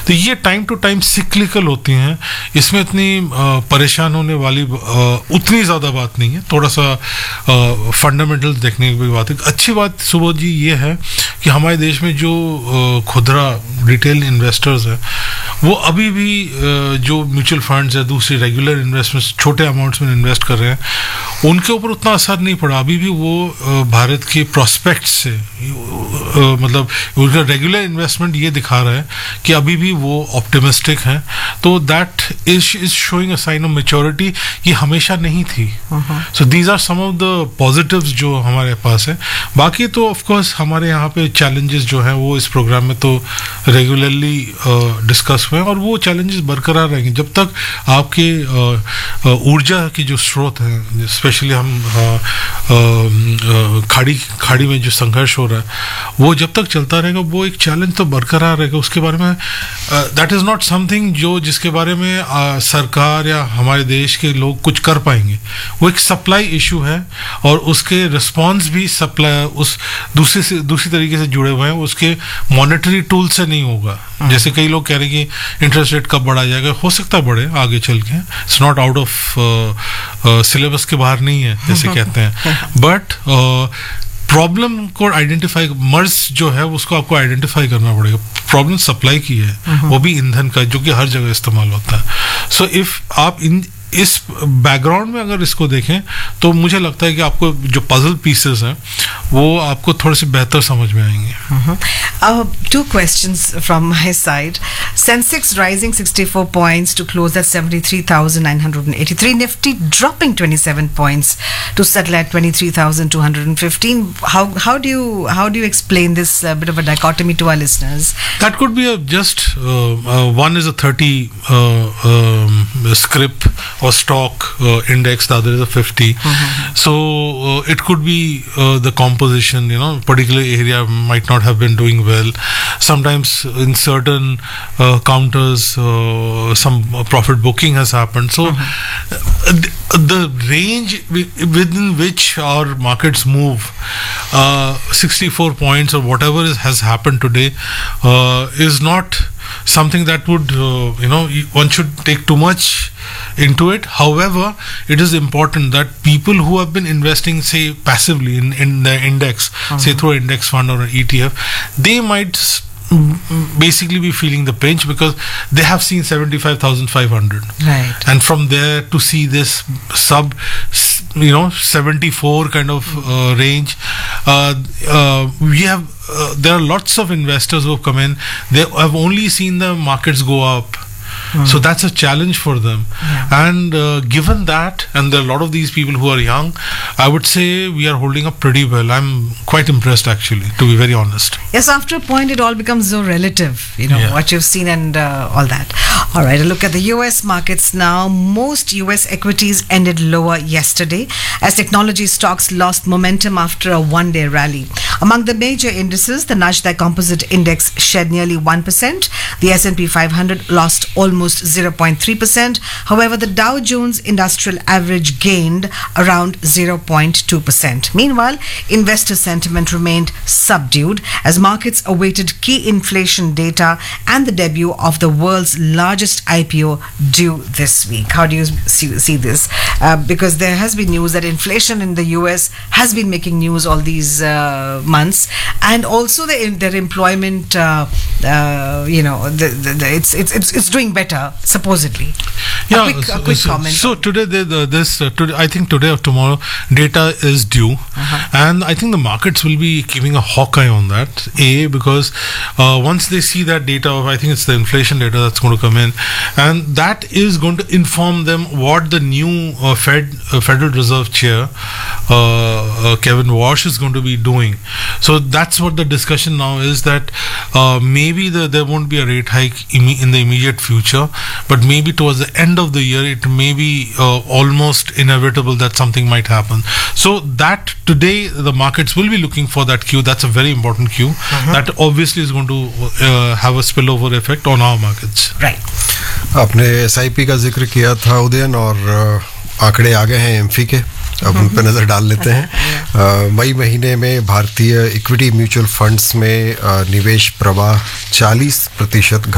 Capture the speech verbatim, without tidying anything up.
तो ये time to time cyclical होती हैं, इसमें इतनी परेशान होने वाली उतनी ज़्यादा बात नहीं है, थोड़ा सा फंडामेंटल्स देखने की बात है। अच्छी बात सुबोध जी ये है कि हमारे देश में जो खुदरा रिटेल इन्वेस्टर्स हैं वो अभी भी जो म्यूचुअल फंड्स है, दूसरी रेगुलर इन्वेस्टमेंट्स छोटे अमाउंट्स में इन्वेस्ट कर रहे हैं, उनके ऊपर उतना असर नहीं पड़ा। अभी भी वो भारत के प्रॉस्पेक्ट्स से मतलब उनका रेगुलर इन्वेस्टमेंट ये दिखा रहा है कि अभी भी वो ऑप्टिमिस्टिक हैं। तो that is is showing a sign of maturity, ये हमेशा नहीं थी। So these are some of the positives जो हमारे पास है। बाकी तो ऑफ कोर्स हमारे यहाँ पे चैलेंजेस जो हैं वो इस प्रोग्राम में तो रेगुलरली डिस्कस हुए हैं, और वो चैलेंजेस बरकरार रहेंगे जब तक आपके ऊर्जा की जो स्रोत हैं, स्पेशली हम खाड़ी खाड़ी में जो संघर्ष हो रहा है वो जब तक चलता रहेगा, वो एक चैलेंज तो बरकरार रहेगा। उसके बारे में दैट इज़ नॉट समथिंग जो जिसके बारे में uh, सरकार या हमारे देश के लोग कुछ कर पाएंगे। वो एक सप्लाई इशू है, और उसके रिस्पॉन्स भी सप्लाई उस दूसरे से दूसरी तरीके से जुड़े हुए हैं, उसके मॉनेटरी टूल से नहीं होगा। जैसे कई लोग कह रहे हैं कि इंटरेस्ट रेट कब बढ़ा जाएगा, हो सकता है बढ़े आगे चल के, it's not out of syllabus के बाहर नहीं है जैसे कहते हैं, बट प्रॉब्लम को आइडेंटिफाई, मर्ज जो है उसको आपको आइडेंटिफाई करना पड़ेगा। प्रॉब्लम सप्लाई की है, वो भी ईंधन का, जो कि हर जगह इस्तेमाल होता है। सो so, इफ आप इन इस बैकग्राउंड में अगर इसको देखें तो मुझे लगता है कि आपको जो पजल पीसेस हैं वो आपको थोड़े से बेहतर समझ में आएंगे। Two questions from my side. Sensex rising sixty-four points to close at seventy-three thousand nine hundred eighty-three. Nifty dropping twenty-seven points to settle at twenty-three thousand two hundred fifteen. How how do you how do you explain this uh, bit of a dichotomy to our listeners? That could be a just uh, uh, one is a thirty uh, um, scrip or stock uh, index, the other is a fifty. Mm-hmm. So uh, it could be uh, the composition, you know, particular area might not have been doing well. Sometimes in certain uh, counters uh, some uh, profit booking has happened. So mm-hmm. the, the range within which our markets move, uh, sixty-four points or whatever is, has happened today uh, is not something that would uh, you know one should take too much into it. However, it is important that people who have been investing, say passively in, in the index, uh-huh. say through an index fund or an E T F, they might basically be feeling the pinch because they have seen seventy-five thousand five hundred, right, and from there to see this sub you know seventy-four kind of uh, range, uh, uh, we have uh, there are lots of investors who have come in, they have only seen the markets go up. Mm. So that's a challenge for them. Yeah. And uh, given that, and there are a lot of these people who are young, I would say we are holding up pretty well. I'm quite impressed actually, to be very honest. Yes, after a point it all becomes so relative, you know, yeah. what you've seen and uh, all that. All right, a look at the U S markets now. Most U S equities ended lower yesterday as technology stocks lost momentum after a one-day rally. Among the major indices, the Nasdaq Composite Index shed nearly one percent. The S and P five hundred lost almost zero point three percent. However, the Dow Jones Industrial Average gained around zero point two percent. Meanwhile, investor sentiment remained subdued as markets awaited key inflation data and the debut of the world's largest I P O due this week. How do you see, see this? Uh, because there has been news that inflation in the U S has been making news all these uh, months, and also the, their employment, uh, uh, you know, the, the, the, it's it's it's it's doing better supposedly. Yeah, a quick, a quick so, comment. So today, the, the, this uh, today, I think today or tomorrow, data is due, uh-huh. and I think the markets will be keeping a hawk eye on that. A, because uh, once they see that data of, I think it's the inflation data that's going to come in, and that is going to inform them what the new uh, Fed uh, Federal Reserve Chair uh, uh, Kevin Walsh is going to be doing. So that's what the discussion now is, that uh, maybe the, there won't be a rate hike imme- in the immediate future, but maybe towards the end of the year it may be uh, almost inevitable that something might happen. So that today the markets will be looking for that cue. That's a very important cue. Uh-huh. That obviously is going to uh, have a spillover effect on our markets. Right. आपने S I P का जिक्र किया था उदयन, और आंकड़े आ गए हैं AMFI के, अब उन पर नज़र डाल लेते हैं। मई महीने में भारतीय इक्विटी म्यूचुअल फंड्स में निवेश प्रवाह चालीस प्रतिशत